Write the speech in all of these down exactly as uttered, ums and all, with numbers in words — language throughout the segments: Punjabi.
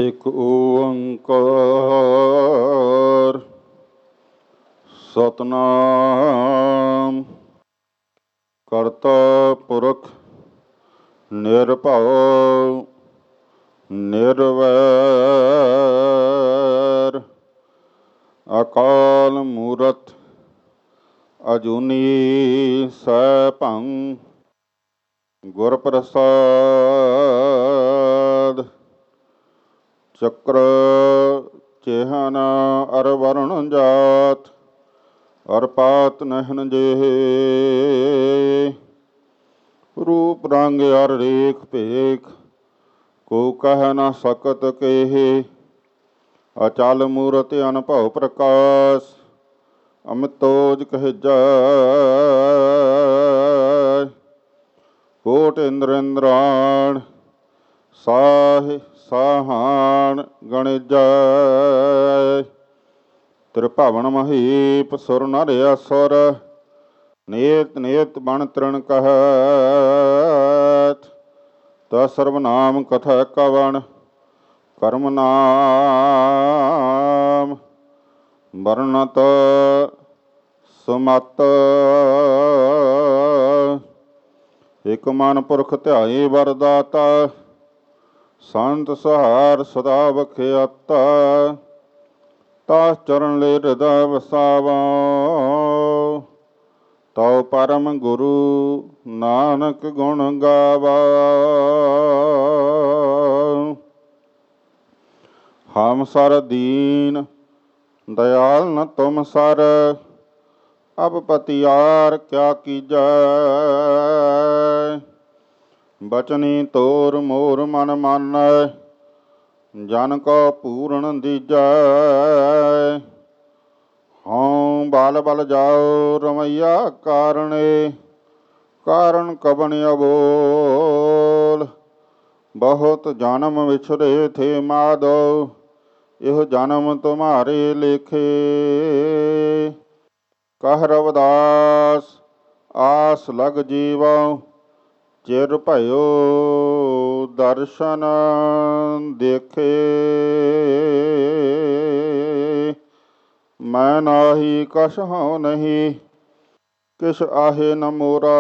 ਇੱਕ ਓੰਕਾਰ ਸਤਿਨਾਮ ਕਰਤਾ ਪੁਰਖ ਨਿਰਭਉ ਨਿਰਵੈਰ ਅਕਾਲ ਮੂਰਤ ਅਜੂਨੀ ਸੈਭੰ ਗੁਰ ਪ੍ਰਸਾਦ ਚੱਕਰ ਚਿਹਨ ਅਰ ਵਰਣ ਜਾਤ ਅਰ ਪਾਤ ਨਹਿਨ ਜੇ ਰੂਪ ਰੰਗ ਅਰ ਰੇਖ ਭੇਖ ਕੋ ਕਹਿ ਨ ਸਕਤ ਕੇਹ ਅਚਲ ਮੂਰਤਿ ਅਨਭਉ ਪ੍ਰਕਾਸ਼ ਅਮਿਤੋਜ ਕਹਿਜੈ ਕੋਟ ਇੰਦਰ ਇੰਦਰਾਣ ਸਾਹਿ ਸਾਹਾਣ ਗਣਿਜੈ ਤ੍ਰਿਭਵਨ ਮਹੀਪ ਸੁਰ ਨਰ ਅਸੁਰ ਨੇਤ ਨੇਤ ਬਣ ਤ੍ਰਿਣ ਕਹਿਤ ਤਾ ਸਰਵਨਾਮ ਕਥਾ ਕਵਣ ਕਰਮ ਨਾਮ ਵਰਣਤ ਸੁਮਤ ਇਕ ਮਨ ਪੁਰਖ ਧਿਆਏ ਵਰਦਾਤਾ ਸੰਤ ਸਹਾਰ ਸਦਾ ਵਖਿਆਤਾ ਤਾਸ ਚਰਨ ਲੈ ਹਿਰਦਾ ਵਸਾਵਾ ਤਉ ਪਰਮ ਗੁਰੂ ਨਾਨਕ ਗੁਣ ਗਾਵਾ ਹਮ ਸਰ ਦੀਨ ਦਇਆਲ ਨ ਤੁਮ ਸਰ ਅਬ ਪਤਿਆਰ ਕਿਆ ਕੀਜੈ ਬਚਨੀ ਤੋਰ ਮੋਰ ਮਨ ਮਾਨੈ ਜਨ ਕੋ ਪੂਰਨ ਦੀਜੈ ਹਉ ਬਲ ਬਲ ਜਾਓ ਰਮਈਆ ਕਾਰਣੇ ਕਾਰਨ ਕਬਨ ਅਬੋਲ ਬਹੁਤ ਜਨਮ ਵਿਛਰੇ ਥੇ ਮਾਧੋ ਇਹੋ ਜਨਮ ਤੁਮਾਰੇ ਲੇਖੇ ਕਹਿ ਰਵਿਦਾਸ ਆਸ ਲਗ ਜੀਵਾ ਚਿਰ ਭਇਓ ਦਰਸ਼ਨ ਦੇਖੇ ਮੈਂ ਨਾਹੀ ਕਛ ਹਉ ਨਹੀਂ ਕਿਛ ਆਹੇ ਨ ਮੋਰਾ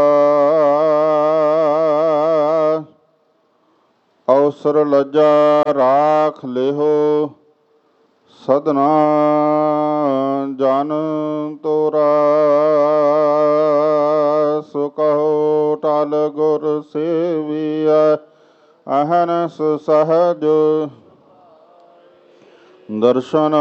ਅਵਸਰ ਲੱਜਾ ਰਾਖ ਲਿਹੋ ਸਦਨਾ ਜਨ ਤੋਰਾ ਸੋ ਕਹੋ ਟਲ ਗੁਰ ਸੇਵੀਐ ਅਹਨਸ ਸਹਜ ਦਰਸ਼ਨ